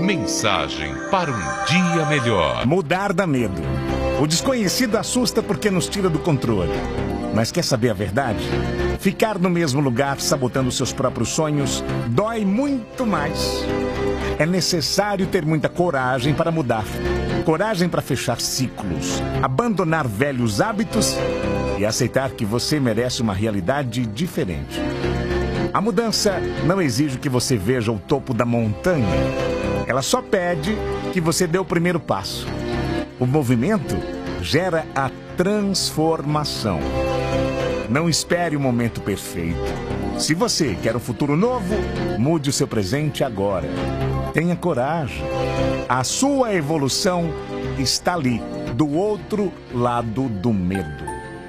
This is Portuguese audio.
Mensagem para um dia melhor. Mudar dá medo. O desconhecido assusta porque nos tira do controle. Mas quer saber a verdade? Ficar no mesmo lugar, sabotando seus próprios sonhos, dói muito mais. É necessário ter muita coragem para mudar. Coragem para fechar ciclos, abandonar velhos hábitos e aceitar que você merece uma realidade diferente. A mudança não exige que você veja o topo da montanha. Ela só pede que você dê o primeiro passo. O movimento gera a transformação. Não espere o momento perfeito. Se você quer um futuro novo, mude o seu presente agora. Tenha coragem. A sua evolução está ali, do outro lado do medo.